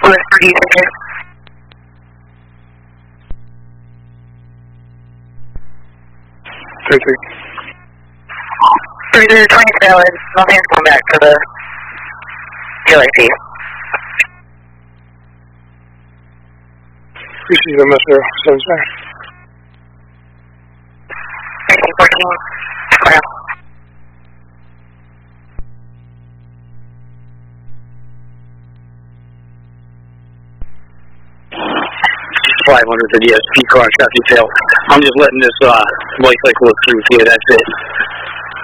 was producing. Cruiser 27, nothing's going back to the LAC. Receive the Mr. Sends back. 1914, wow. 500 for the ESP car shot detail. I'm just letting this White Lake look through here, that's it.